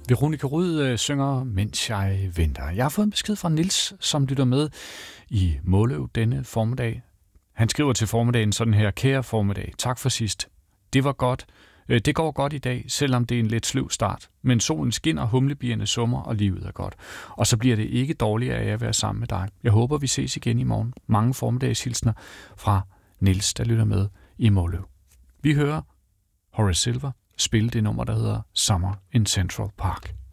Veronica Ryd synger, mens jeg venter. Jeg har fået en besked fra Nils, som lytter med i Måløv denne formiddag. Han skriver til formiddagen sådan her: kære formiddag, tak for sidst. Det var godt. Det går godt i dag, selvom det er en lidt sløv start. Men solen skinner, humlebierne summer, og livet er godt. Og så bliver det ikke dårligere af at være sammen med dig. Jeg håber, vi ses igen i morgen. Mange formiddagshilsner fra Nils, der lytter med i Måløv. Vi hører Horace Silver spille det nummer, der hedder Summer in Central Park.